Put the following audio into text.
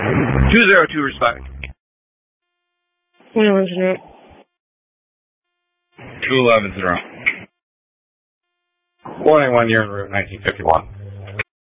202 respect. 21's in route. 211's in route. 491, you're in route 1951.